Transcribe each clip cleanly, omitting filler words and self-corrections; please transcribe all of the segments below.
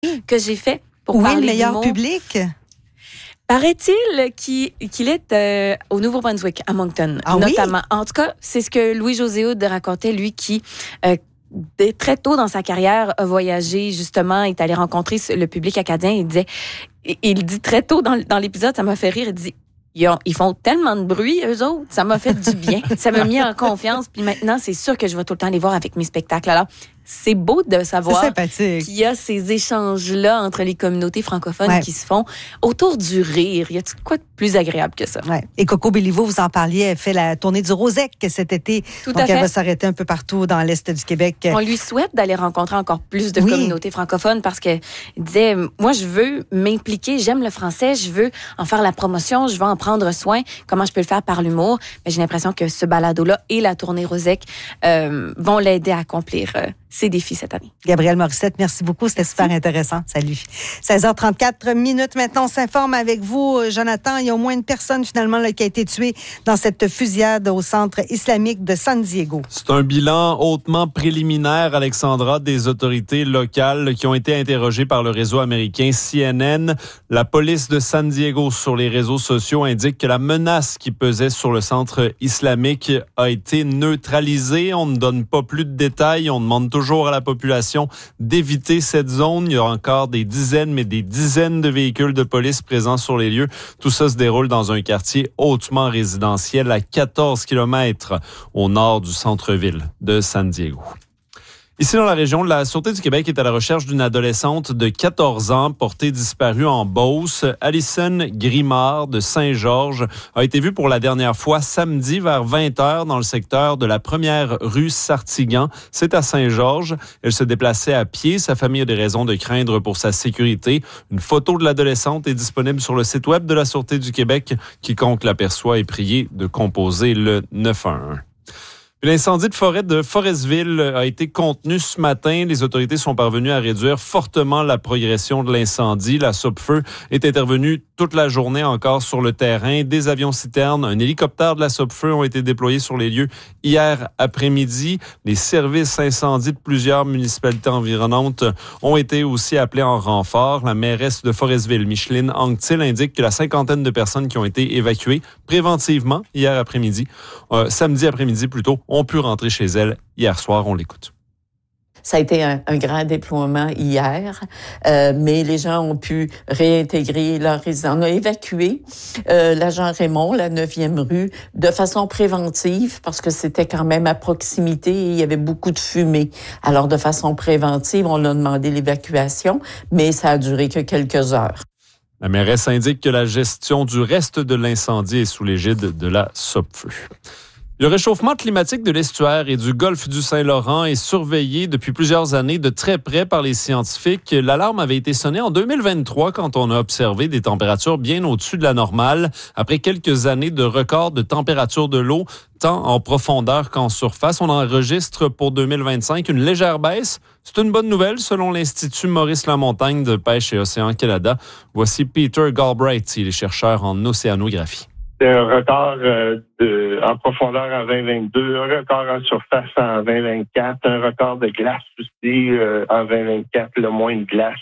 que j'ai fait pour Oui, parler le meilleur d'humour. public. Paraît-il qu'il est au Nouveau-Brunswick, à Moncton, notamment. En tout cas, c'est ce que Louis-José Hood racontait, lui qui, très tôt dans sa carrière, a voyagé, justement, est allé rencontrer le public acadien. Il dit très tôt dans l'épisode, ça m'a fait rire, il dit... Ils font tellement de bruit, eux autres. Ça m'a fait du bien. Ça m'a mis en confiance. Puis maintenant, c'est sûr que je vais tout le temps les voir avec mes spectacles. Alors, c'est beau de savoir qu'il y a ces échanges-là entre les communautés francophones qui se font autour du rire. Il y a quoi de plus agréable que ça? Ouais. Et Coco Béliveau, vous en parliez, elle fait la tournée du Rosec cet été. Tout Donc, à fait. Elle va s'arrêter un peu partout dans l'Est du Québec. On lui souhaite d'aller rencontrer encore plus de communautés francophones parce que il disait, moi, je veux m'impliquer, j'aime le français, je veux en faire la promotion, je veux en prendre soin. Comment je peux le faire par l'humour? Mais j'ai l'impression que ce balado-là et la tournée Rosec vont l'aider à accomplir ses défis cette année. Gabrielle Morissette, merci beaucoup. C'était super intéressant. Salut. 16h34 minutes. Maintenant, on s'informe avec vous, Jonathan. Il y a au moins une personne, finalement, là, qui a été tuée dans cette fusillade au centre islamique de San Diego. C'est un bilan hautement préliminaire, Alexandra, des autorités locales qui ont été interrogées par le réseau américain CNN. La police de San Diego, sur les réseaux sociaux, indique que la menace qui pesait sur le centre islamique a été neutralisée. On ne donne pas plus de détails. On demande toujours à la population d'éviter cette zone. Il y a encore des dizaines, mais des dizaines de véhicules de police présents sur les lieux. Tout ça se déroule dans un quartier hautement résidentiel à 14 km au nord du centre-ville de San Diego. Ici, dans la région, la Sûreté du Québec est à la recherche d'une adolescente de 14 ans portée disparue en Beauce. Alison Grimard de Saint-Georges a été vue pour la dernière fois samedi vers 20h dans le secteur de la première rue Sartigan. C'est à Saint-Georges. Elle se déplaçait à pied. Sa famille a des raisons de craindre pour sa sécurité. Une photo de l'adolescente est disponible sur le site web de la Sûreté du Québec. Quiconque l'aperçoit est prié de composer le 911. L'incendie de forêt de Forestville a été contenu ce matin. Les autorités sont parvenues à réduire fortement la progression de l'incendie. La Sopfeu est intervenue toute la journée encore sur le terrain. Des avions-citernes, un hélicoptère de la Sopfeu ont été déployés sur les lieux hier après-midi. Les services incendies de plusieurs municipalités environnantes ont été aussi appelés en renfort. La mairesse de Forestville, Micheline Anctil, indique que la cinquantaine de personnes qui ont été évacuées préventivement hier après-midi, samedi après-midi plutôt, ont pu rentrer chez elles hier soir. On l'écoute. Ça a été un grand déploiement hier, mais les gens ont pu réintégrer leur résidence. On a évacué l'agent Raymond, la 9e rue, de façon préventive, parce que c'était quand même à proximité et il y avait beaucoup de fumée. Alors, de façon préventive, on a demandé l'évacuation, mais ça a duré que quelques heures. La mairesse indique que la gestion du reste de l'incendie est sous l'égide de la Sopfeu. Le réchauffement climatique de l'estuaire et du golfe du Saint-Laurent est surveillé depuis plusieurs années de très près par les scientifiques. L'alarme avait été sonnée en 2023 quand on a observé des températures bien au-dessus de la normale après quelques années de records de température de l'eau, tant en profondeur qu'en surface. On enregistre pour 2025 une légère baisse. C'est une bonne nouvelle selon l'Institut Maurice Lamontagne de Pêche et Océan Canada. Voici Peter Galbraith, il est chercheur en océanographie. C'est un record en profondeur en 2022, un record en surface en 2024, un record de glace aussi en 2024, le moins de glace.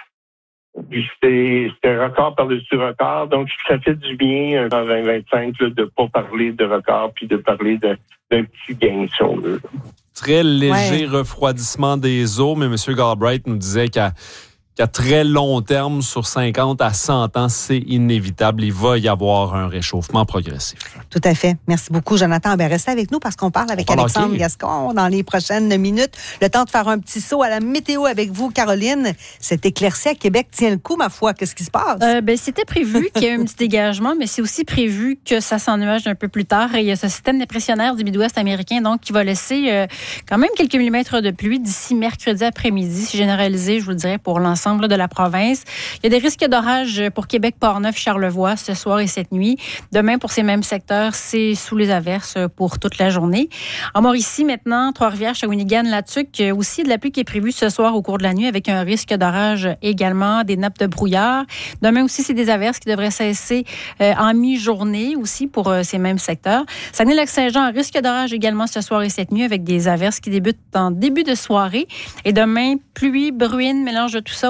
Puis c'est un record par-dessus record, donc ça fait du bien en 2025 là, de ne pas parler de record puis de parler d'un petit gain, si on veut. Très léger refroidissement des eaux, mais M. Galbraith nous disait qu'à très long terme, sur 50 à 100 ans, c'est inévitable. Il va y avoir un réchauffement progressif. Tout à fait. Merci beaucoup, Jonathan. Restez avec nous parce qu'on parle avec Alexandre Gascon dans les prochaines minutes. Le temps de faire un petit saut à la météo avec vous, Caroline. Cette éclaircie à Québec tient le coup, ma foi. Qu'est-ce qui se passe? C'était prévu qu'il y ait un petit dégagement, mais c'est aussi prévu que ça s'ennuage un peu plus tard. Et il y a ce système dépressionnaire du Midwest américain, donc, qui va laisser quand même quelques millimètres de pluie d'ici mercredi après-midi. C'est généralisé, je vous le dirais, pour l'ensemble de la province. Il y a des risques d'orage pour Québec, Portneuf, Charlevoix ce soir et cette nuit. Demain, pour ces mêmes secteurs, c'est sous les averses pour toute la journée. En Mauricie, maintenant, Trois-Rivières, Shawinigan, Latuc, aussi de la pluie qui est prévue ce soir au cours de la nuit avec un risque d'orage également, des nappes de brouillard. Demain aussi, c'est des averses qui devraient cesser en mi-journée aussi pour ces mêmes secteurs. Saguenay-Lac-Saint-Jean, risque d'orage également ce soir et cette nuit avec des averses qui débutent en début de soirée. Et demain, pluie, bruine, mélange de tout ça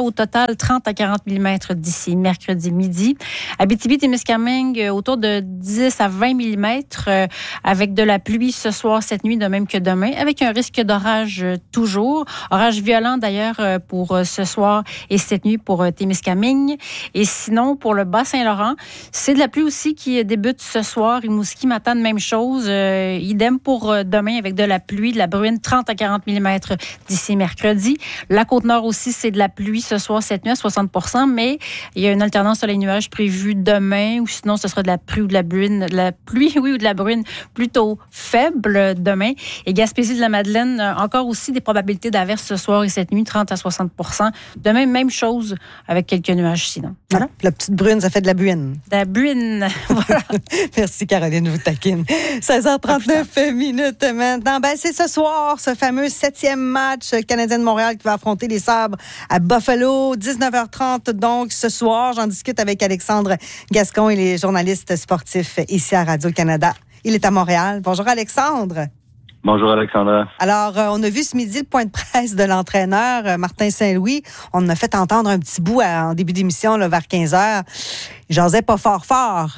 au total 30 à 40 mm d'ici mercredi midi. Abitibi-Témiscamingue, autour de 10 à 20 mm avec de la pluie ce soir, cette nuit, de même que demain, avec un risque d'orage toujours. Orage violent d'ailleurs pour ce soir et cette nuit pour Témiscamingue. Et sinon, pour le Bas-Saint-Laurent, c'est de la pluie aussi qui débute ce soir. Rimouski, Matane, même chose. Idem pour demain avec de la pluie, de la bruine, 30 à 40 mm d'ici mercredi. La Côte-Nord aussi, c'est de la pluie ce soir, cette nuit à 60 %, mais il y a une alternance soleil-nuage prévue demain, ou sinon ce sera de la pluie ou de la bruine, ou de la bruine plutôt faible demain. Et Gaspésie-de-la-Madeleine, encore aussi des probabilités d'averses ce soir et cette nuit, 30 à 60 %. Demain, même chose avec quelques nuages sinon. Voilà. La petite brune, ça fait de la buine. De la buine, voilà. Merci Caroline, vous taquine. 16h39 minutes maintenant. Ben, c'est ce soir, ce fameux 7e match canadien de Montréal qui va affronter les Sabres à Buffalo. 19h30 donc ce soir. J'en discute avec Alexandre Gascon et les journalistes sportifs ici à Radio-Canada. Il est à Montréal. Bonjour Alexandre. Bonjour Alexandra. Alors, on a vu ce midi le point de presse de l'entraîneur Martin Saint-Louis. On en a fait entendre un petit bout en début d'émission là, vers 15h. Il jasait pas fort.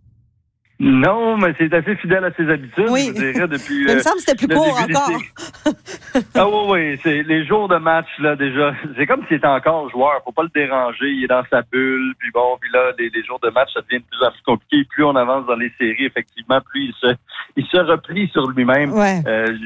Non, mais c'est assez fidèle à ses habitudes, oui. Je dirais, depuis... Il me semble que c'était plus court encore. Ah oui, c'est les jours de match, là, déjà. C'est comme s'il était encore joueur. Faut pas le déranger. Il est dans sa bulle. Puis là, les jours de match, ça devient de plus en plus compliqué. Plus on avance dans les séries, effectivement, plus il se replie sur lui-même. Ouais.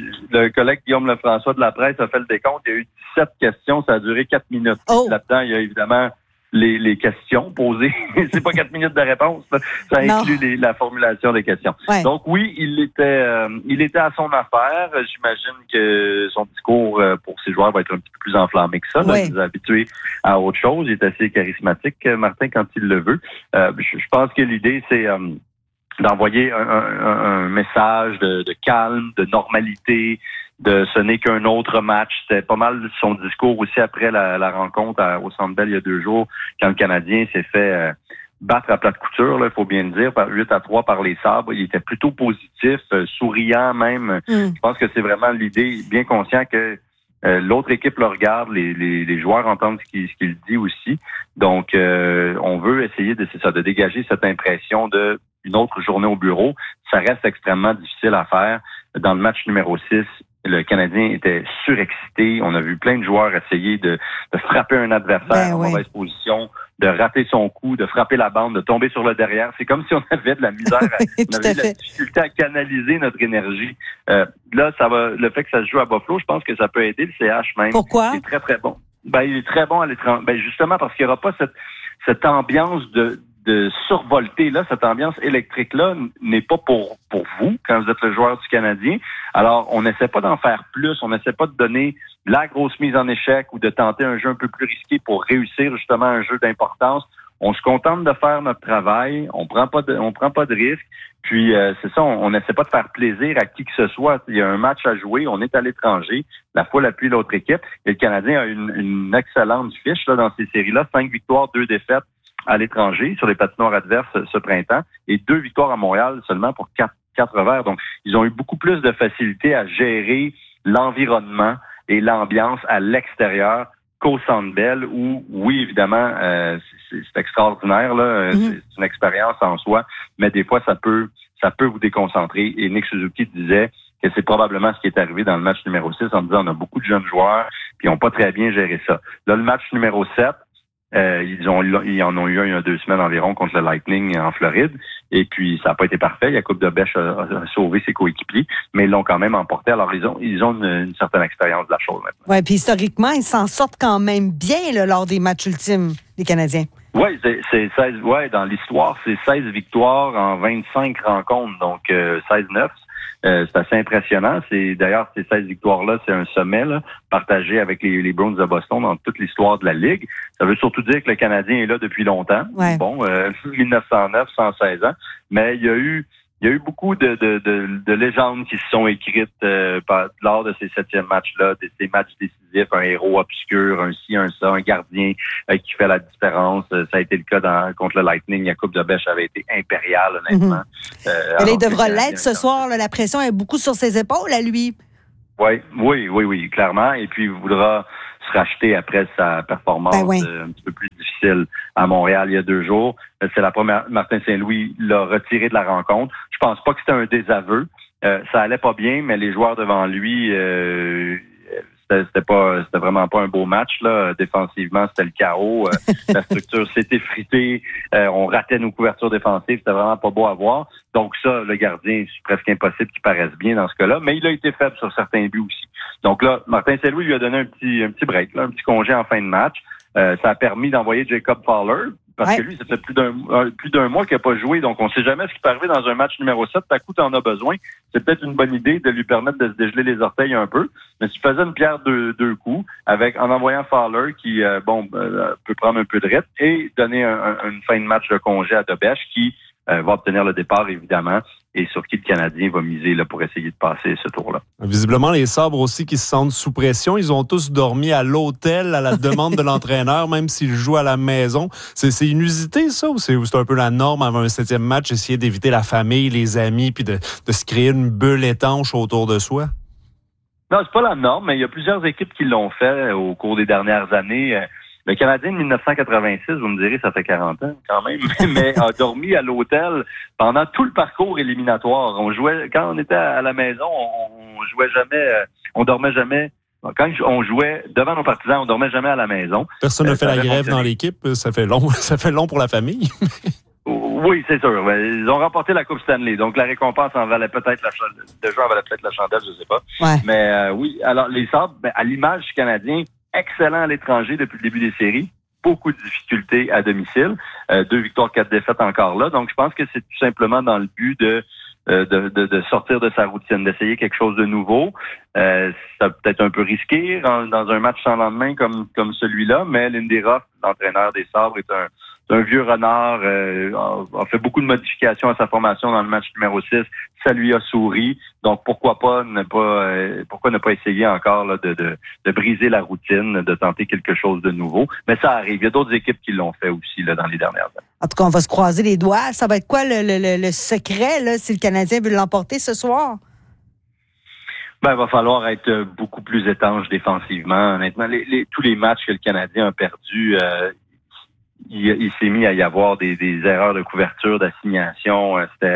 Le collègue Guillaume Lefrançois de la presse a fait le décompte. Il y a eu 17 questions. Ça a duré 4 minutes. Oh. Là-dedans, il y a évidemment les questions posées. C'est pas 4 minutes de réponse. Là. Ça inclut la formulation des questions. Ouais. Donc oui, il était à son affaire. J'imagine que son discours pour ses joueurs va être un petit peu plus enflammé que ça. Ouais. Il nous a habitués à autre chose. Il est assez charismatique, Martin, quand il le veut. Je pense que l'idée, c'est d'envoyer un message de calme, de normalité, de ce n'est qu'un autre match. C'était pas mal son discours aussi après la rencontre au Centre Bell il y a 2 jours, quand le Canadien s'est fait battre à plate couture, il faut bien le dire, par 8-3 par les Sabres. Il était plutôt positif, souriant même. Je pense que c'est vraiment l'idée, bien conscient que l'autre équipe le regarde, les joueurs entendent ce qu'il dit aussi. Donc, on veut essayer de dégager cette impression de une autre journée au bureau. Ça reste extrêmement difficile à faire. Dans le match numéro 6, le Canadien était surexcité. On a vu plein de joueurs essayer de frapper un adversaire en mauvaise position, de rater son coup, de frapper la bande, de tomber sur le derrière. C'est comme si on avait de la misère, on avait de la difficulté à canaliser notre énergie. Là, le fait que ça se joue à Buffalo, je pense que ça peut aider le CH même. Pourquoi? Il est très, très bon. Il est très bon à l'étranger. Justement parce qu'il n'y aura pas cette ambiance de survolter, là, cette ambiance électrique-là n'est pas pour vous, quand vous êtes le joueur du Canadien. Alors, on n'essaie pas d'en faire plus, on n'essaie pas de donner la grosse mise en échec ou de tenter un jeu un peu plus risqué pour réussir justement un jeu d'importance. On se contente de faire notre travail, on prend pas de risque. Puis c'est ça, on n'essaie pas de faire plaisir à qui que ce soit. Il y a un match à jouer, on est à l'étranger, la fois appuie l'autre équipe. Et le Canadien a une excellente fiche là dans ces séries-là, 5 victoires, 2 défaites à l'étranger sur les patinoires adverses ce printemps et 2 victoires à Montréal seulement pour 4 revers. Donc, ils ont eu beaucoup plus de facilité à gérer l'environnement et l'ambiance à l'extérieur qu'au Centre Bell où, oui, évidemment, c'est extraordinaire, là. C'est une expérience en soi, mais des fois, ça peut vous déconcentrer. Et Nick Suzuki disait que c'est probablement ce qui est arrivé dans le match numéro 6 en disant on a beaucoup de jeunes joueurs puis ils n'ont pas très bien géré ça. Là, le match numéro 7, ils en ont eu un il y a 2 semaines environ contre le Lightning en Floride. Et puis, ça n'a pas été parfait. Jakub Dobeš a sauvé ses coéquipiers, mais ils l'ont quand même emporté. Alors, ils ont une certaine expérience de la chose maintenant. Oui, puis historiquement, ils s'en sortent quand même bien là, lors des matchs ultimes, les Canadiens. Oui, c'est 16. Ouais, dans l'histoire, c'est 16 victoires en 25 rencontres, donc 16-9. C'est assez impressionnant. D'ailleurs, ces 16 victoires-là, c'est un sommet là, partagé avec les Bruins de Boston dans toute l'histoire de la Ligue. Ça veut surtout dire que le Canadien est là depuis longtemps. Ouais. Bon, 1909, 116 ans. Mais il y a eu beaucoup de légendes qui se sont écrites lors de ces 7e matchs-là, de ces matchs décisifs, un héros obscur, un ci, un ça, un gardien qui fait la différence. Ça a été le cas contre le Lightning. Jakub Dobeš avait été impérial, honnêtement. Il devra l'être ce soir. Là, la pression est beaucoup sur ses épaules, à lui. Oui, clairement. Et puis, il voudra se racheter après sa performance un petit peu plus difficile à Montréal il y a 2 jours. C'est la première. Martin Saint-Louis l'a retiré de la rencontre. Je pense pas que c'était un désaveu. Ça allait pas bien, mais les joueurs devant lui, c'était vraiment pas un beau match là. Défensivement, c'était le chaos. La structure s'est effritée. On ratait nos couvertures défensives. C'était vraiment pas beau à voir. Donc ça, le gardien, c'est presque impossible qu'il paraisse bien dans ce cas-là. Mais il a été faible sur certains buts aussi. Donc là, Martin Saint-Louis lui a donné un petit break, là, un petit congé en fin de match. Ça a permis d'envoyer Jacob Fowler. Parce que lui, ça fait plus d'un mois qu'il n'a pas joué. Donc, on ne sait jamais ce qui peut arriver dans un match numéro 7. Tout à coup, tu en as besoin. C'est peut-être une bonne idée de lui permettre de se dégeler les orteils un peu. Mais si tu faisais une pierre deux coups, en envoyant Fowler qui, peut prendre un peu de rythme et donner une fin de match de congé à Dobèche qui va obtenir le départ, évidemment, et sur qui le Canadien va miser là, pour essayer de passer ce tour-là. Visiblement, les Sabres aussi qui se sentent sous pression. Ils ont tous dormi à l'hôtel à la demande de l'entraîneur, même s'ils jouent à la maison. C'est inusité, ça, ou c'est un peu la norme avant un 7e match, essayer d'éviter la famille, les amis, puis de se créer une bulle étanche autour de soi? Non, c'est pas la norme, mais il y a plusieurs équipes qui l'ont fait au cours des dernières années. Le Canadien de 1986, vous me direz, ça fait 40 ans quand même, mais a dormi à l'hôtel pendant tout le parcours éliminatoire. Quand on était à la maison, on dormait jamais. Quand on jouait devant nos partisans, on dormait jamais à la maison. Personne n'a fait la grève dans l'équipe, ça fait long pour la famille. Oui, c'est sûr. Ils ont remporté la Coupe Stanley, donc la récompense en valait peut-être le jeu en valait peut-être la chandelle, je sais pas. Ouais. Mais oui, alors les Sabres, à l'image du Canadien, excellent à l'étranger depuis le début des séries. Beaucoup de difficultés à domicile. 2 victoires, 4 défaites encore là. Donc, je pense que c'est tout simplement dans le but de sortir de sa routine, d'essayer quelque chose de nouveau. Ça peut être un peu risqué dans un match sans lendemain comme celui-là, mais Lindy Ruff, l'entraîneur des Sabres, est un vieux renard, a fait beaucoup de modifications à sa formation dans le match numéro 6. Ça lui a souri. Donc, pourquoi ne pas essayer encore là, de briser la routine, de tenter quelque chose de nouveau. Mais ça arrive. Il y a d'autres équipes qui l'ont fait aussi là, dans les dernières années. En tout cas, on va se croiser les doigts. Ça va être quoi le secret là, si le Canadien veut l'emporter ce soir? Il va falloir être beaucoup plus étanche défensivement. Honnêtement, tous les matchs que le Canadien a perdus, il s'est mis à y avoir des erreurs de couverture, d'assignation.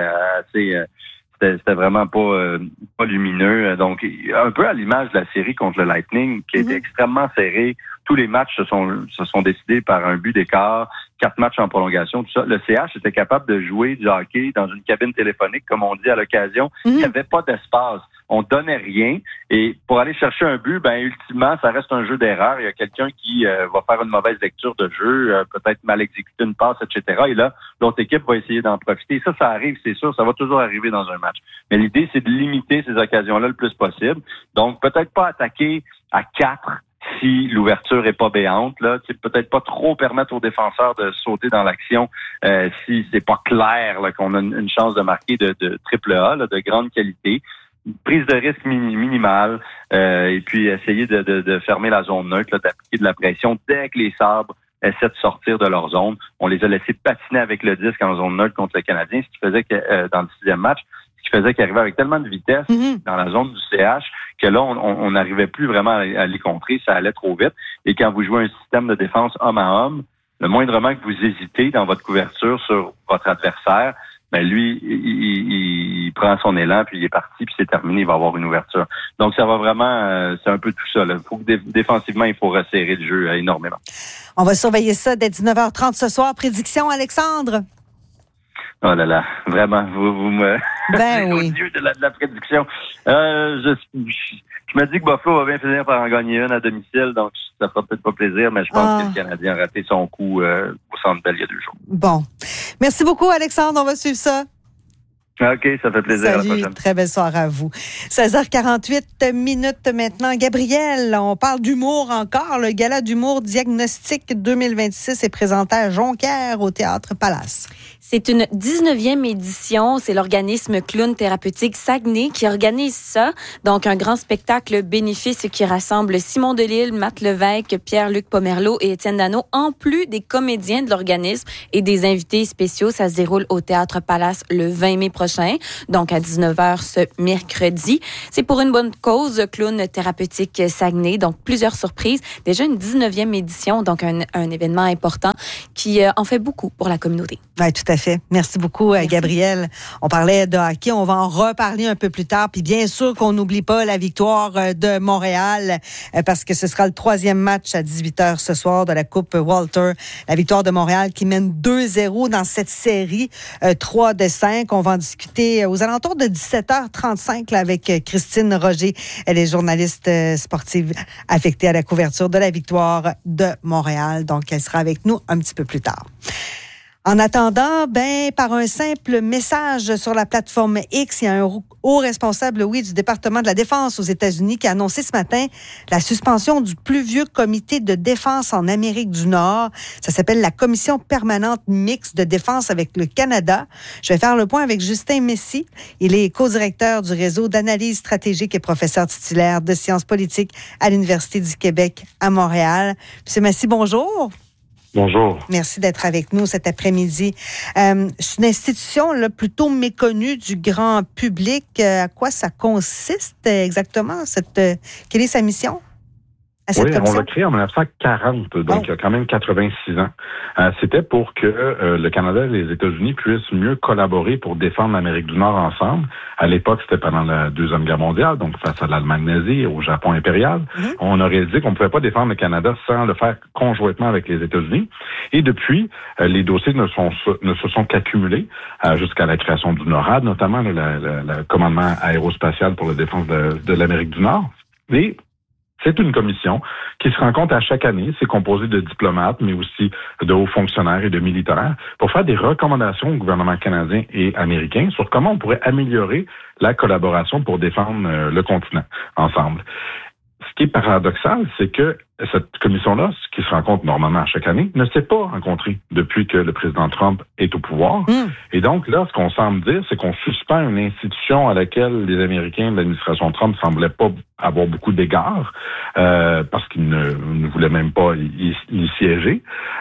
C'était vraiment pas lumineux. Donc, un peu à l'image de la série contre le Lightning, qui était extrêmement serrée. Tous les matchs se sont décidés par un but d'écart, 4 matchs en prolongation, tout ça. Le CH était capable de jouer du hockey dans une cabine téléphonique, comme on dit à l'occasion. Il n'y avait pas d'espace. On donnait rien. Et pour aller chercher un but, ultimement, ça reste un jeu d'erreur. Il y a quelqu'un qui va faire une mauvaise lecture de jeu, peut-être mal exécuter une passe, etc. Et là, l'autre équipe va essayer d'en profiter. Ça arrive, c'est sûr. Ça va toujours arriver dans un match. Mais l'idée, c'est de limiter ces occasions-là le plus possible. Donc, peut-être pas attaquer à 4 si l'ouverture est pas béante, là, peut-être pas trop permettre aux défenseurs de sauter dans l'action si c'est pas clair là, qu'on a une chance de marquer de triple A, là, de grande qualité. Une prise de risque minimale et puis essayer de fermer la zone neutre, là, d'appliquer de la pression dès que les Sabres essaient de sortir de leur zone. On les a laissés patiner avec le disque en zone neutre contre le Canadien, ce qui faisait que dans le 6e match, qui faisait qu'ils arrivaient avec tellement de vitesse dans la zone du CH que là, on n'arrivait plus vraiment à les contrer. Ça allait trop vite. Et quand vous jouez un système de défense homme à homme, le moindrement que vous hésitez dans votre couverture sur votre adversaire, lui, il prend son élan, puis il est parti, puis c'est terminé, il va avoir une ouverture. Donc, ça va vraiment, c'est un peu tout ça. Défensivement, il faut resserrer le jeu énormément. On va surveiller ça dès 19h30 ce soir. Prédiction, Alexandre? Oh là là, vraiment, vous me... oui. Au Dieu de la prédiction. Je me dis que Buffalo va bien finir par en gagner une à domicile, donc ça fera peut-être pas plaisir, mais je pense que le Canadien a raté son coup au Centre Bell il y a 2 jours. Bon. Merci beaucoup, Alexandre. On va suivre ça. OK, ça fait plaisir. Salut, à la prochaine. Très belle soirée à vous. 16h48 minutes maintenant. Gabriel, on parle d'humour encore. Le gala d'humour Diagnostic 2026 est présenté à Jonquière au Théâtre Palace. C'est une 19e édition. C'est l'organisme Clown Thérapeutique Saguenay qui organise ça. Donc, un grand spectacle bénéfice qui rassemble Simon Delille, Matt Lévesque, Pierre-Luc Pomerleau et Étienne Dano, en plus des comédiens de l'organisme et des invités spéciaux. Ça se déroule au Théâtre Palace le 20 mai prochain. prochain, donc à 19h ce mercredi. C'est pour une bonne cause, Clown thérapeutique Saguenay, donc plusieurs surprises. Déjà une 19e édition, donc un événement important qui en fait beaucoup pour la communauté. Oui, tout à fait. Merci beaucoup, Merci. Gabrielle. On parlait de hockey, on va en reparler un peu plus tard. Puis bien sûr qu'on n'oublie pas la victoire de Montréal parce que ce sera le 3e match à 18h ce soir de la Coupe Walter. La victoire de Montréal qui mène 2-0 dans cette série 3 de 5. On va en discuter aux alentours de 17h35 là, avec Christine Roger. Elle est journaliste sportive affectée à la couverture de la victoire de Montréal. Donc, elle sera avec nous un petit peu plus tard. En attendant, par un simple message sur la plateforme X, il y a un haut responsable, du département de la Défense aux États-Unis qui a annoncé ce matin la suspension du plus vieux comité de défense en Amérique du Nord. Ça s'appelle la Commission permanente mixte de défense avec le Canada. Je vais faire le point avec Justin Messy. Il est co-directeur du réseau d'analyse stratégique et professeur titulaire de sciences politiques à l'Université du Québec à Montréal. Monsieur Messy, bonjour. Bonjour. Merci d'être avec nous cet après-midi. C'est une institution là, plutôt méconnue du grand public. À quoi ça consiste exactement? Quelle est sa mission? Oui, on l'a créé en 1940, donc il y a quand même 86 ans. C'était pour que le Canada et les États-Unis puissent mieux collaborer pour défendre l'Amérique du Nord ensemble. À l'époque, c'était pendant la Deuxième Guerre mondiale, donc face à l'Allemagne nazie et au Japon impérial. On a réalisé qu'on ne pouvait pas défendre le Canada sans le faire conjointement avec les États-Unis. Et depuis, les dossiers ne se sont qu'accumulés jusqu'à la création du NORAD, notamment le commandement aérospatial pour la défense de l'Amérique du Nord. Et c'est une commission qui se rencontre à chaque année. C'est composé de diplomates, mais aussi de hauts fonctionnaires et de militaires pour faire des recommandations au gouvernement canadien et américain sur comment on pourrait améliorer la collaboration pour défendre le continent ensemble. Ce qui est paradoxal, c'est que cette commission-là, qui se rencontre normalement à chaque année, ne s'est pas rencontrée depuis que le président Trump est au pouvoir. Et donc, là, ce qu'on semble dire, c'est qu'on suspend une institution à laquelle les Américains de l'administration Trump ne semblaient pas avoir beaucoup d'égards, parce qu'ils ne voulaient même pas y siéger.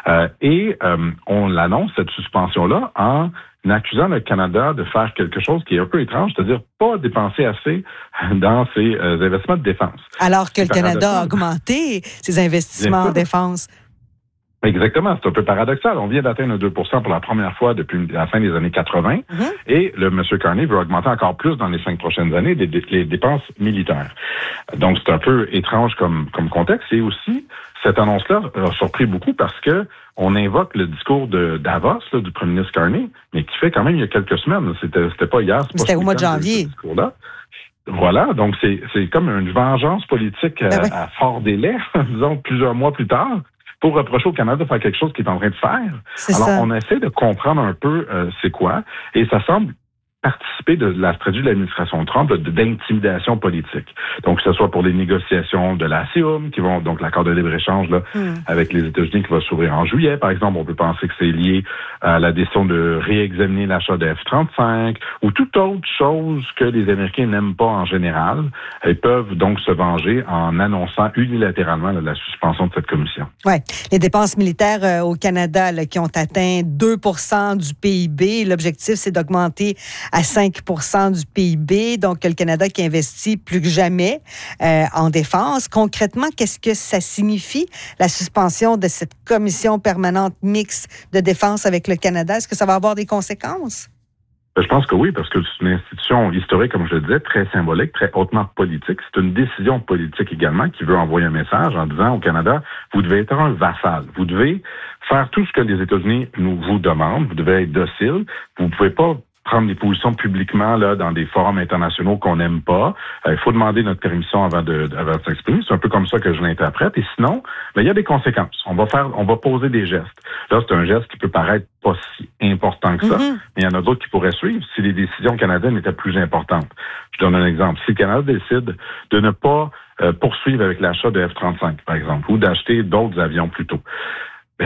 Et on l'annonce, cette suspension-là, en accusant le Canada de faire quelque chose qui est un peu étrange, c'est-à-dire pas dépenser assez dans ses investissements de défense. Alors que le Canada a augmenté ses investissements en défense. Exactement, c'est un peu paradoxal. On vient d'atteindre 2 pour la première fois depuis la fin des années 80 et le M. Carney veut augmenter encore plus dans les 5 prochaines années les dépenses militaires. Donc, c'est un peu étrange comme contexte et aussi, cette annonce-là a surpris beaucoup parce que on invoque le discours de Davos, là, du premier ministre Carney, mais qui fait quand même il y a quelques semaines. C'était pas hier. C'était au mois de janvier. Ce discours-là. Voilà, donc c'est comme une vengeance politique à fort délai, disons plusieurs mois plus tard, pour reprocher au Canada de faire quelque chose qu'il est en train de faire. Alors, on essaie de comprendre un peu c'est quoi, et ça semble participer de la stratégie de l'administration Trump d'intimidation politique. Donc, que ce soit pour les négociations de la CIUM, qui vont, donc l'accord de libre-échange là, avec les États-Unis qui va s'ouvrir en juillet, par exemple, on peut penser que c'est lié à la décision de réexaminer l'achat de F-35 ou toute autre chose que les Américains n'aiment pas en général. Ils peuvent donc se venger en annonçant unilatéralement la suspension de cette commission. Oui, les dépenses militaires au Canada là, qui ont atteint 2 % du PIB. L'objectif, c'est d'augmenter à 5 % du PIB. Donc, le Canada qui investit plus que jamais en défense. Concrètement, qu'est-ce que ça signifie, la suspension de cette commission permanente mixte de défense avec le Canada? Est-ce que ça va avoir des conséquences? Je pense que oui, parce que c'est une institution historique, comme je le disais, très symbolique, très hautement politique. C'est une décision politique également qui veut envoyer un message en disant au Canada, vous devez être un vassal. Vous devez faire tout ce que les États-Unis vous demandent. Vous devez être docile. Vous ne pouvez pas prendre des positions publiquement là dans des forums internationaux qu'on n'aime pas. Il faut demander notre permission avant de s'exprimer. C'est un peu comme ça que je l'interprète. Et sinon, il y a des conséquences. On va poser des gestes. Là, c'est un geste qui peut paraître pas si important que ça, mais il y en a d'autres qui pourraient suivre si les décisions canadiennes étaient plus importantes. Je donne un exemple. Si le Canada décide de ne pas poursuivre avec l'achat de F-35, par exemple, ou d'acheter d'autres avions plutôt, c'est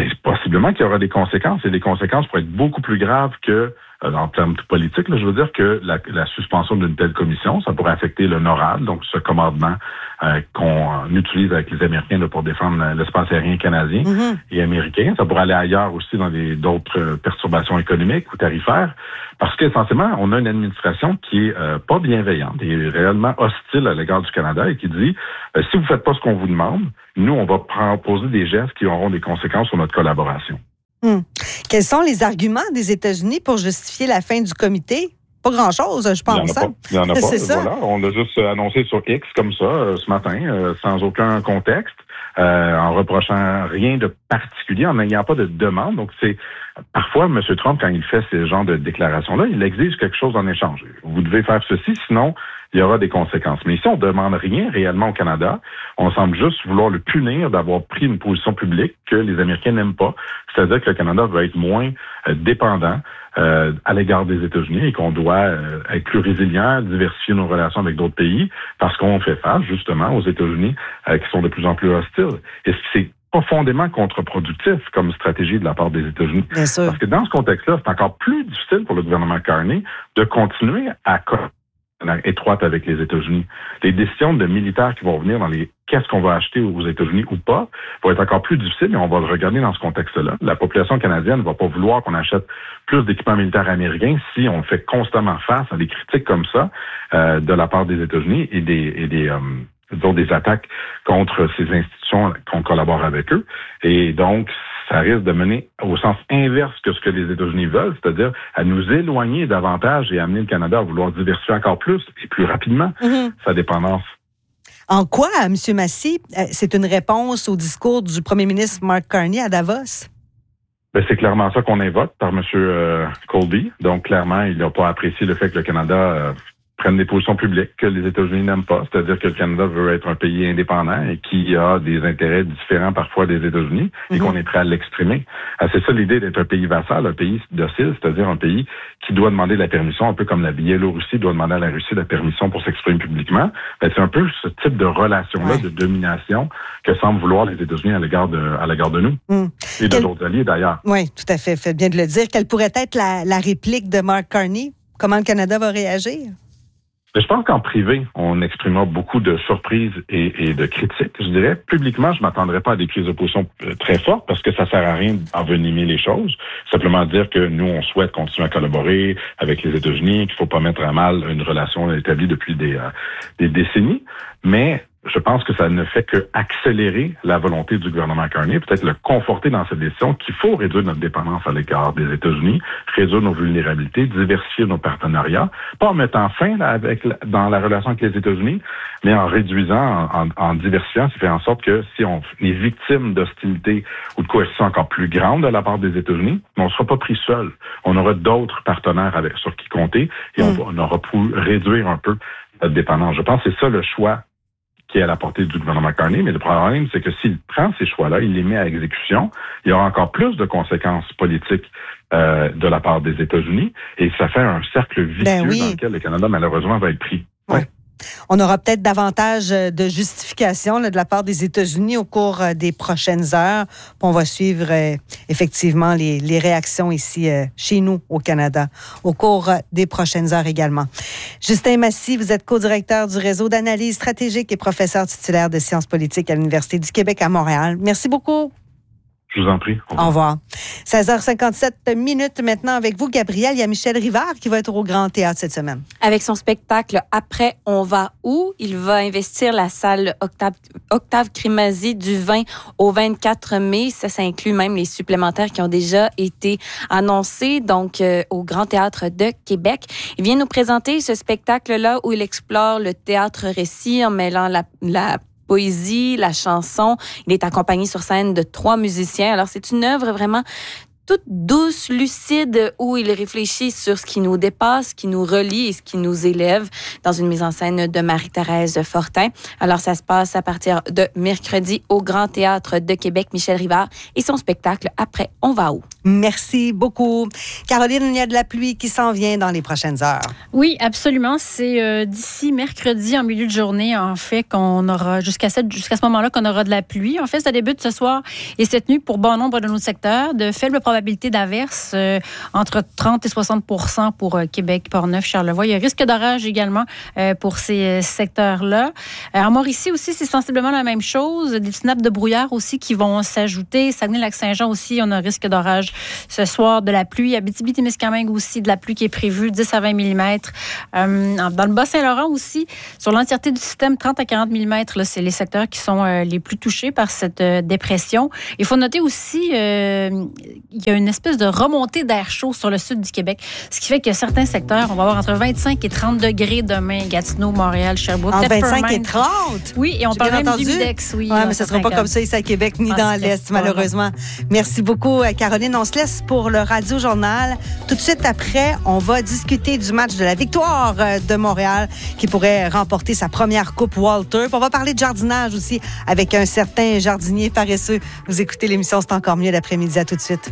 possiblement qu'il y aura des conséquences, et les conséquences pourraient être beaucoup plus graves que, en termes politiques, là, je veux dire que la suspension d'une telle commission, ça pourrait affecter le NORAD, donc ce commandement qu'on utilise avec les Américains là, pour défendre l'espace aérien canadien et américain. Ça pourrait aller ailleurs aussi dans d'autres perturbations économiques ou tarifaires, parce qu'essentiellement, on a une administration qui est pas bienveillante et réellement hostile à l'égard du Canada et qui dit si vous faites pas ce qu'on vous demande, nous, on va poser des gestes qui auront des conséquences sur notre collaboration. Quels sont les arguments des États-Unis pour justifier la fin du comité? Pas grand-chose, je pense. Il n'y en a pas. C'est ça. Voilà, on l'a juste annoncé sur X comme ça ce matin, sans aucun contexte, en reprochant rien de particulier, en n'ayant pas de demande. Donc, c'est parfois, M. Trump, quand il fait ces genres de déclarations-là, il exige quelque chose en échange. Vous devez faire ceci, sinon il y aura des conséquences. Mais ici, on ne demande rien réellement au Canada. On semble juste vouloir le punir d'avoir pris une position publique que les Américains n'aiment pas. C'est-à-dire que le Canada va être moins dépendant à l'égard des États-Unis et qu'on doit être plus résilient, diversifier nos relations avec d'autres pays parce qu'on fait face justement aux États-Unis qui sont de plus en plus hostiles. Et c'est profondément contre-productif comme stratégie de la part des États-Unis. Bien sûr. Parce que dans ce contexte-là, c'est encore plus difficile pour le gouvernement Carney de continuer à étroite avec les États-Unis. Les décisions de militaires qui vont venir dans qu'est-ce qu'on va acheter aux États-Unis ou pas vont être encore plus difficiles, et on va le regarder dans ce contexte-là. La population canadienne ne va pas vouloir qu'on achète plus d'équipements militaires américains si on fait constamment face à des critiques comme ça de la part des États-Unis et des attaques contre ces institutions qu'on collabore avec eux. Et donc, ça risque de mener au sens inverse que ce que les États-Unis veulent, c'est-à-dire à nous éloigner davantage et amener le Canada à vouloir diversifier encore plus et plus rapidement sa dépendance. En quoi, M. Massy, c'est une réponse au discours du premier ministre Mark Carney à Davos? Ben, c'est clairement ça qu'on invoque par M. Colby. Donc, clairement, il n'a pas apprécié le fait que le Canada prennent des positions publiques que les États-Unis n'aiment pas, c'est-à-dire que le Canada veut être un pays indépendant et qui a des intérêts différents parfois des États-Unis et qu'on est prêt à l'exprimer. C'est ça l'idée d'être un pays vassal, un pays docile, c'est-à-dire un pays qui doit demander la permission, un peu comme la Biélorussie doit demander à la Russie la permission pour s'exprimer publiquement. Ben, c'est un peu ce type de relation-là, de domination que semblent vouloir les États-Unis à l'égard de nous et de d'autres alliés d'ailleurs. Oui, tout à fait. Faites bien de le dire. Quelle pourrait être la réplique de Mark Carney? Comment le Canada va réagir? Je pense qu'en privé, on exprimera beaucoup de surprises et de critiques. Je dirais, publiquement, je m'attendrais pas à des prises de position très fortes parce que ça sert à rien d'envenimer les choses. Simplement dire que nous, on souhaite continuer à collaborer avec les États-Unis, qu'il faut pas mettre à mal une relation établie depuis des décennies. Mais je pense que ça ne fait que accélérer la volonté du gouvernement Carney, peut-être le conforter dans cette décision qu'il faut réduire notre dépendance à l'égard des États-Unis, réduire nos vulnérabilités, diversifier nos partenariats, pas en mettant fin dans la relation avec les États-Unis, mais en réduisant, en diversifiant, ça fait en sorte que si on est victime d'hostilité ou de coercition encore plus grande de la part des États-Unis, on ne sera pas pris seul. On aura d'autres partenaires sur qui compter et on aura pu réduire un peu notre dépendance. Je pense que c'est ça le choix qui est à la portée du gouvernement Carney, mais le problème, c'est que s'il prend ces choix-là, il les met à exécution, il y aura encore plus de conséquences politiques de la part des États-Unis, et ça fait un cercle vicieux dans lequel le Canada, malheureusement, va être pris. Ouais. On aura peut-être davantage de justifications de la part des États-Unis au cours des prochaines heures. Puis on va suivre effectivement les réactions ici chez nous au Canada au cours des prochaines heures également. Justin Massy, vous êtes co-directeur du réseau d'analyse stratégique et professeur titulaire de sciences politiques à l'Université du Québec à Montréal. Merci beaucoup. Je vous en prie. Au revoir. 16h57 maintenant avec vous, Gabrielle. Il y a Michel Rivard qui va être au Grand Théâtre cette semaine. Avec son spectacle « Après, on va où ?», il va investir la salle Octave Crémazie du 20 au 24 mai. Ça inclut même les supplémentaires qui ont déjà été annoncés, donc au Grand Théâtre de Québec. Il vient nous présenter ce spectacle-là où il explore le théâtre-récit en mêlant la poésie, la chanson. Il est accompagné sur scène de 3 musiciens. Alors, c'est une œuvre vraiment toute douce, lucide, où il réfléchit sur ce qui nous dépasse, ce qui nous relie et ce qui nous élève, dans une mise en scène de Marie-Thérèse Fortin. Alors, ça se passe à partir de mercredi au Grand Théâtre de Québec. Michel Rivard et son spectacle « Après, on va où ». Merci beaucoup. Caroline, il y a de la pluie qui s'en vient dans les prochaines heures. Oui, absolument. C'est d'ici mercredi en milieu de journée, en fait, qu'on aura jusqu'à ce moment-là qu'on aura de la pluie. En fait, ça débute ce soir et cette nuit pour bon nombre de nos secteurs. De faibles probabilités d'averses, entre 30 et 60 % pour Québec, Portneuf, Charlevoix. Il y a risque d'orage également pour ces secteurs-là. En Mauricie aussi, c'est sensiblement la même chose. Des petites nappes de brouillard aussi qui vont s'ajouter. Saguenay-Lac-Saint-Jean aussi, on a risque d'orage ce soir, de la pluie. Abitibi-Témiscamingue aussi, de la pluie qui est prévue, 10 à 20 mm. Dans le Bas-Saint-Laurent aussi, sur l'entièreté du système, 30 à 40 mm, là, c'est les secteurs qui sont les plus touchés par cette dépression. Il faut noter aussi il y a une espèce de remontée d'air chaud sur le sud du Québec, ce qui fait que certains secteurs, on va avoir entre 25 et 30 degrés demain, Gatineau, Montréal, Sherbrooke. Entre 25 et 30? Oui, et on parle même du Midex. Oui, mais ce ne sera pas comme ça ici à Québec, ni dans l'Est, malheureusement. Merci beaucoup, Caroline. On se laisse pour le Radio Journal. Tout de suite après, on va discuter du match de la victoire de Montréal qui pourrait remporter sa première Coupe Walter. Puis on va parler de jardinage aussi avec un certain jardinier paresseux. Vous écoutez l'émission C'est encore mieux l'après-midi. À tout de suite.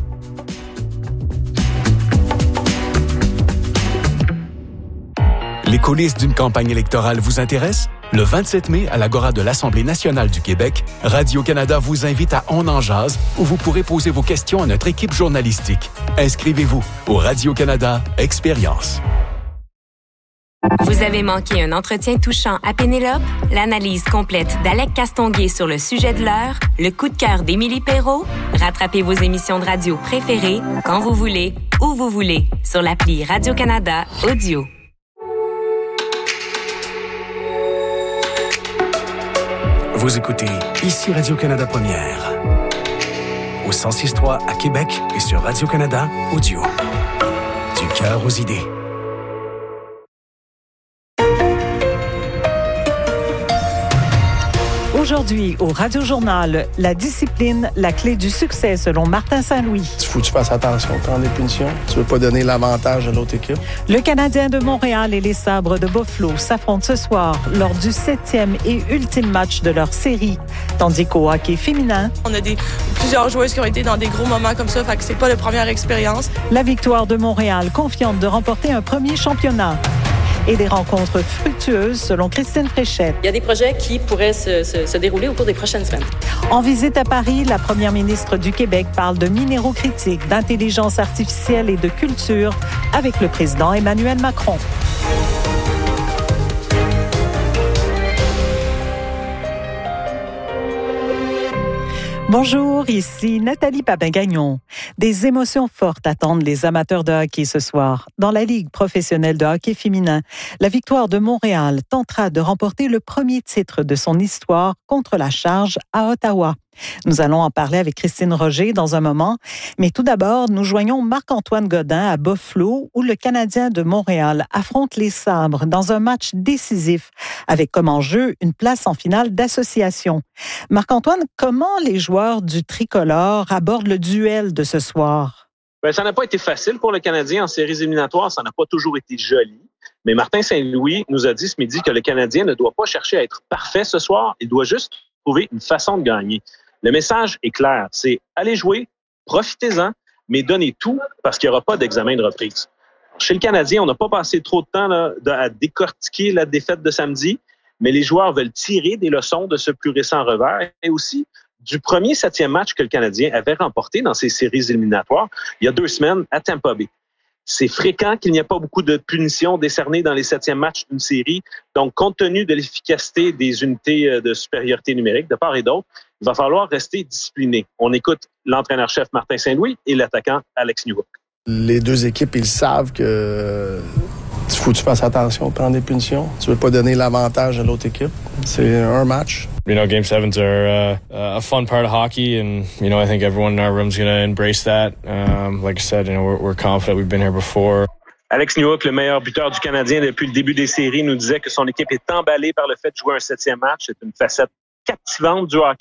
Les coulisses d'une campagne électorale vous intéressent? Le 27 mai, à l'Agora de l'Assemblée nationale du Québec, Radio-Canada vous invite à On en jase, où vous pourrez poser vos questions à notre équipe journalistique. Inscrivez-vous au Radio-Canada Expérience. Vous avez manqué un entretien touchant à Pénélope? L'analyse complète d'Alec Castonguay sur le sujet de l'heure? Le coup de cœur d'Émilie Perrault? Rattrapez vos émissions de radio préférées quand vous voulez, où vous voulez, sur l'appli Radio-Canada Audio. Vous écoutez ici Radio-Canada Première, au 106.3 à Québec et sur Radio-Canada Audio. Du cœur aux idées. Aujourd'hui, au Radio Journal, la discipline, la clé du succès selon Martin Saint-Louis. Il faut que tu fasses attention, prendre des punitions. Tu veux pas donner l'avantage à l'autre équipe. Le Canadien de Montréal et les Sabres de Buffalo s'affrontent ce soir lors du 7e et ultime match de leur série. Tandis qu'au hockey féminin, on a plusieurs joueuses qui ont été dans des gros moments comme ça, fait que c'est pas la première expérience. La victoire de Montréal, confiante de remporter un premier championnat. Et des rencontres fructueuses, selon Christine Fréchette. Il y a des projets qui pourraient se dérouler au cours des prochaines semaines. En visite à Paris, la première ministre du Québec parle de minéraux critiques, d'intelligence artificielle et de culture avec le président Emmanuel Macron. Bonjour, ici Nathalie Papin-Gagnon. Des émotions fortes attendent les amateurs de hockey ce soir. Dans la Ligue professionnelle de hockey féminin, la victoire de Montréal tentera de remporter le premier titre de son histoire contre la Charge à Ottawa. Nous allons en parler avec Christine Roger dans un moment. Mais tout d'abord, nous joignons Marc-Antoine Godin à Buffalo, où le Canadien de Montréal affronte les Sabres dans un match décisif, avec comme enjeu une place en finale d'association. Marc-Antoine, comment les joueurs du tricolore abordent le duel de ce soir? Ça n'a pas été facile pour le Canadien en séries éliminatoires. Ça n'a pas toujours été joli. Mais Martin Saint-Louis nous a dit ce midi que le Canadien ne doit pas chercher à être parfait ce soir. Il doit juste trouver une façon de gagner. Le message est clair, c'est allez jouer, profitez-en, mais donnez tout parce qu'il n'y aura pas d'examen de reprise. Chez le Canadien, on n'a pas passé trop de temps à décortiquer la défaite de samedi, mais les joueurs veulent tirer des leçons de ce plus récent revers et aussi du premier 7e match que le Canadien avait remporté dans ses séries éliminatoires il y a 2 semaines à Tampa Bay. C'est fréquent qu'il n'y ait pas beaucoup de punitions décernées dans les 7e matchs d'une série. Donc, compte tenu de l'efficacité des unités de supériorité numérique de part et d'autre, il va falloir rester discipliné. On écoute l'entraîneur-chef Martin Saint-Louis et l'attaquant Alex Newhook. Les deux équipes, ils savent que il faut que tu fasses attention, prendre des punitions. Tu veux pas donner l'avantage à l'autre équipe. C'est un match. Game 7s are a fun part of hockey, and I think everyone in our room's going to embrace that. Like I said, we're confident. We've been here before. Alex Newhook, le meilleur buteur du Canadien depuis le début des séries, nous disait que son équipe est emballée par le fait de jouer un 7e match. C'est une facette captivante du hockey.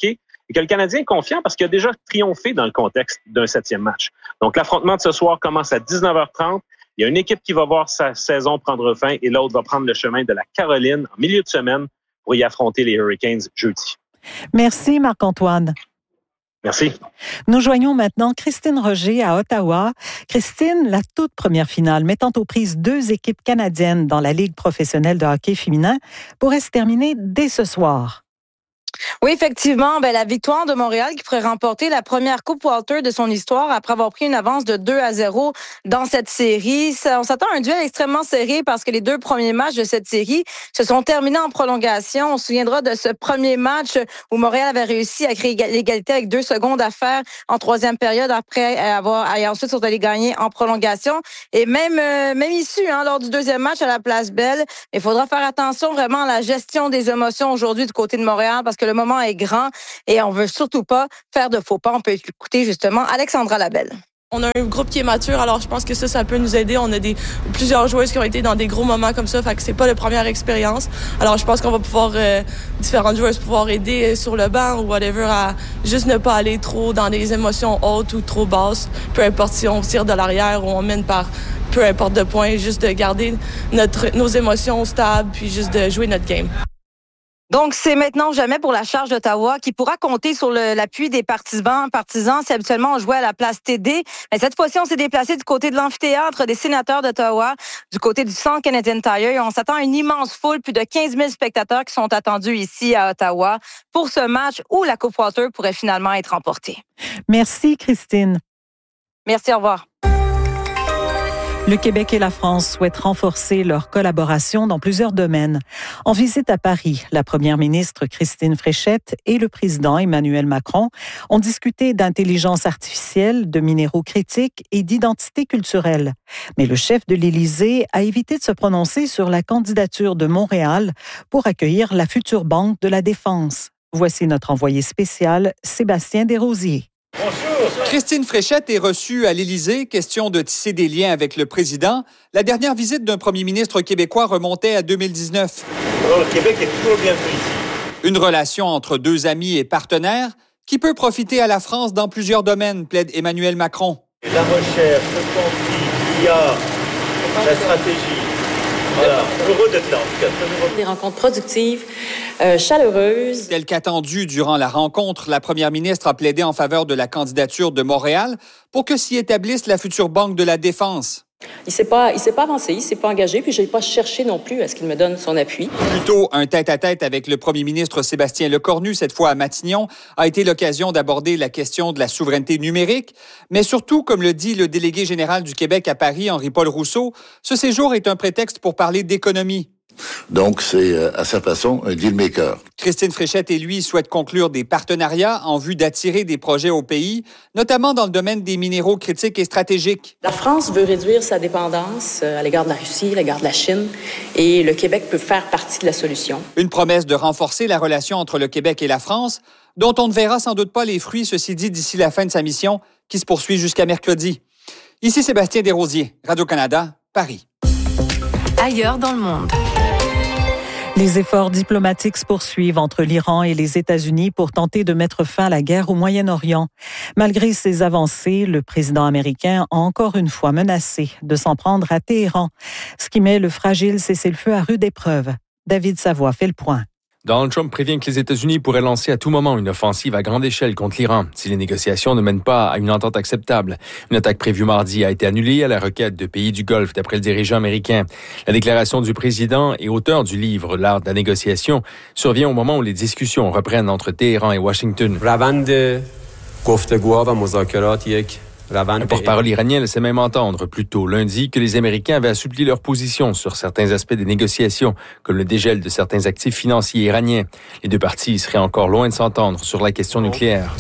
et que le Canadien est confiant parce qu'il a déjà triomphé dans le contexte d'un 7e match. Donc, l'affrontement de ce soir commence à 19h30. Il y a une équipe qui va voir sa saison prendre fin et l'autre va prendre le chemin de la Caroline en milieu de semaine pour y affronter les Hurricanes jeudi. Merci Marc-Antoine. Merci. Nous joignons maintenant Christine Roger à Ottawa. Christine, la toute première finale mettant aux prises 2 équipes canadiennes dans la Ligue professionnelle de hockey féminin pourrait se terminer dès ce soir. Oui, effectivement, la victoire de Montréal qui pourrait remporter la première Coupe Walter de son histoire après avoir pris une avance de 2-0 dans cette série. On s'attend à un duel extrêmement serré parce que les 2 premiers matchs de cette série se sont terminés en prolongation. On se souviendra de ce premier match où Montréal avait réussi à créer l'égalité avec 2 secondes à faire en 3e période après et ensuite sont allés gagner en prolongation. Et même issue lors du 2e match à la Place Belle. Il faudra faire attention vraiment à la gestion des émotions aujourd'hui du côté de Montréal parce que le moment est grand et on veut surtout pas faire de faux pas. On peut écouter justement Alexandra Labelle. On a un groupe qui est mature, alors je pense que ça peut nous aider. On a plusieurs joueuses qui ont été dans des gros moments comme ça, fait que c'est pas la première expérience. Alors je pense qu'on va pouvoir, différentes joueuses pouvoir aider sur le banc ou whatever à juste ne pas aller trop dans des émotions hautes ou trop basses. Peu importe si on tire de l'arrière ou on mène par peu importe de points, juste de garder nos émotions stables puis juste de jouer notre game. Donc, c'est maintenant ou jamais pour la Charge d'Ottawa qui pourra compter sur l'appui des partisans. Si habituellement on jouait à la place TD, mais cette fois-ci, on s'est déplacé du côté de l'amphithéâtre des Sénateurs d'Ottawa, du côté du Centre Canadian Tire. Et on s'attend à une immense foule, plus de 15 000 spectateurs qui sont attendus ici à Ottawa pour ce match où la Coupe Walter pourrait finalement être remportée. Merci, Christine. Merci, au revoir. Le Québec et la France souhaitent renforcer leur collaboration dans plusieurs domaines. En visite à Paris, la première ministre Christine Fréchette et le président Emmanuel Macron ont discuté d'intelligence artificielle, de minéraux critiques et d'identité culturelle. Mais le chef de l'Élysée a évité de se prononcer sur la candidature de Montréal pour accueillir la future Banque de la Défense. Voici notre envoyé spécial, Sébastien Desrosiers. Bonjour. Christine Fréchette est reçue à l'Élysée, question de tisser des liens avec le président. La dernière visite d'un premier ministre québécois remontait à 2019. Le Québec est toujours bienvenu ici. Une relation entre 2 amis et partenaires qui peut profiter à la France dans plusieurs domaines, plaide Emmanuel Macron. La recherche, le conflit, l'IA, la stratégie. Voilà, heureux d'être là en tout cas. Des rencontres productives, chaleureuses. Tel qu'attendu durant la rencontre, la première ministre a plaidé en faveur de la candidature de Montréal pour que s'y établisse la future Banque de la Défense. Il s'est pas avancé, il s'est pas engagé, puis je n'ai pas cherché non plus à ce qu'il me donne son appui. Plutôt un tête-à-tête avec le premier ministre Sébastien Lecornu, cette fois à Matignon, a été l'occasion d'aborder la question de la souveraineté numérique. Mais surtout, comme le dit le délégué général du Québec à Paris, Henri-Paul Rousseau, ce séjour est un prétexte pour parler d'économie. Donc, c'est à sa façon un deal-maker. Christine Fréchette et lui souhaitent conclure des partenariats en vue d'attirer des projets au pays, notamment dans le domaine des minéraux critiques et stratégiques. La France veut réduire sa dépendance à l'égard de la Russie, à l'égard de la Chine, et le Québec peut faire partie de la solution. Une promesse de renforcer la relation entre le Québec et la France, dont on ne verra sans doute pas les fruits, ceci dit, d'ici la fin de sa mission, qui se poursuit jusqu'à mercredi. Ici Sébastien Desrosiers, Radio-Canada, Paris. Ailleurs dans le monde. Les efforts diplomatiques se poursuivent entre l'Iran et les États-Unis pour tenter de mettre fin à la guerre au Moyen-Orient. Malgré ces avancées, le président américain a encore une fois menacé de s'en prendre à Téhéran, ce qui met le fragile cessez-le-feu à rude épreuve. David Savoie fait le point. Donald Trump prévient que les États-Unis pourraient lancer à tout moment une offensive à grande échelle contre l'Iran si les négociations ne mènent pas à une entente acceptable. Une attaque prévue mardi a été annulée à la requête de pays du Golfe, d'après le dirigeant américain. La déclaration du président et auteur du livre « L'art de la négociation » survient au moment où les discussions reprennent entre Téhéran et Washington. Le porte-parole iranien laissait même entendre plus tôt lundi que les Américains avaient assoupli leur position sur certains aspects des négociations, comme le dégel de certains actifs financiers iraniens. Les 2 parties seraient encore loin de s'entendre sur la question nucléaire.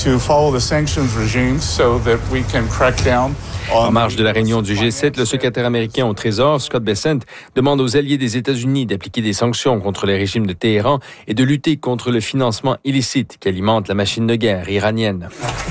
En marge de la réunion du G7, le secrétaire américain au Trésor, Scott Bessent, demande aux alliés des États-Unis d'appliquer des sanctions contre les régimes de Téhéran et de lutter contre le financement illicite qui alimente la machine de guerre iranienne.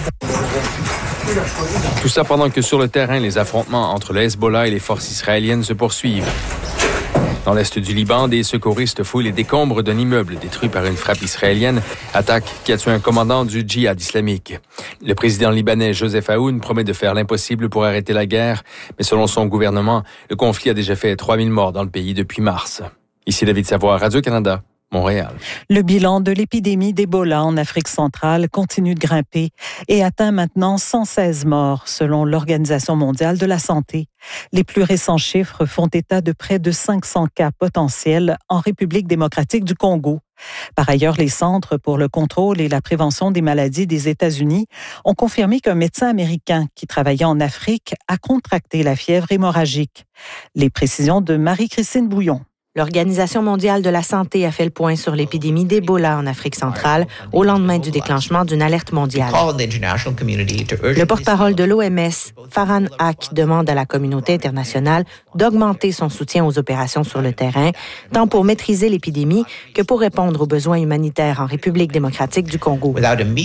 Tout ça pendant que sur le terrain, les affrontements entre le Hezbollah et les forces israéliennes se poursuivent. Dans l'est du Liban, des secouristes fouillent les décombres d'un immeuble détruit par une frappe israélienne, attaque qui a tué un commandant du djihad islamique. Le président libanais Joseph Aoun promet de faire l'impossible pour arrêter la guerre, mais selon son gouvernement, le conflit a déjà fait 3000 morts dans le pays depuis mars. Ici David Savoie, Radio-Canada. Montréal. Le bilan de l'épidémie d'Ebola en Afrique centrale continue de grimper et atteint maintenant 116 morts, selon l'Organisation mondiale de la santé. Les plus récents chiffres font état de près de 500 cas potentiels en République démocratique du Congo. Par ailleurs, les Centres pour le contrôle et la prévention des maladies des États-Unis ont confirmé qu'un médecin américain qui travaillait en Afrique a contracté la fièvre hémorragique. Les précisions de Marie-Christine Bouillon. L'Organisation mondiale de la santé a fait le point sur l'épidémie d'Ebola en Afrique centrale au lendemain du déclenchement d'une alerte mondiale. Le porte-parole de l'OMS, Farhan Haq, demande à la communauté internationale d'augmenter son soutien aux opérations sur le terrain, tant pour maîtriser l'épidémie que pour répondre aux besoins humanitaires en République démocratique du Congo.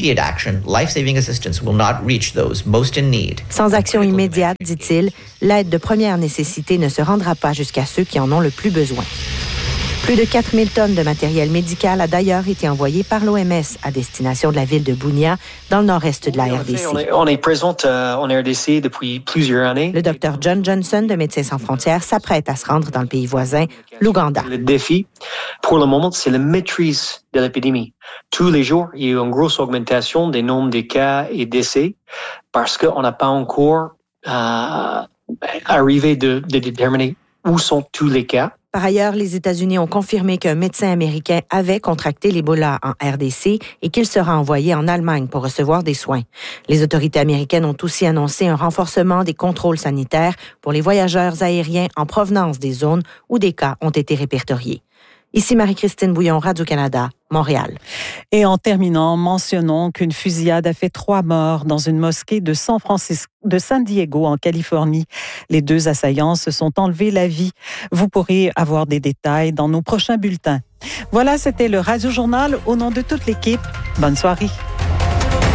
Sans action immédiate, dit-il, l'aide de première nécessité ne se rendra pas jusqu'à ceux qui en ont le plus besoin. Plus de 4000 tonnes de matériel médical a d'ailleurs été envoyé par l'OMS à destination de la ville de Bunia, dans le nord-est de la RDC. On est présente en RDC depuis plusieurs années. Le docteur John Johnson de Médecins sans frontières s'apprête à se rendre dans le pays voisin, l'Ouganda. Le défi, pour le moment, c'est la maîtrise de l'épidémie. Tous les jours, il y a eu une grosse augmentation des nombres de cas et décès parce qu'on n'a pas encore arrivé de déterminer où sont tous les cas. Par ailleurs, les États-Unis ont confirmé qu'un médecin américain avait contracté l'Ebola en RDC et qu'il sera envoyé en Allemagne pour recevoir des soins. Les autorités américaines ont aussi annoncé un renforcement des contrôles sanitaires pour les voyageurs aériens en provenance des zones où des cas ont été répertoriés. Ici Marie-Christine Bouillon, Radio-Canada, Montréal. Et en terminant, mentionnons qu'une fusillade a fait 3 morts dans une mosquée de San Diego, en Californie. Les 2 assaillants se sont enlevés la vie. Vous pourrez avoir des détails dans nos prochains bulletins. Voilà, c'était le Radio Journal. Au nom de toute l'équipe, bonne soirée.